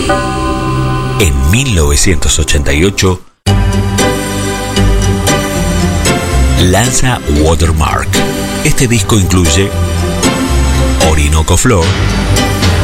En 1988 lanza Watermark. Este disco incluye Orinoco Floor,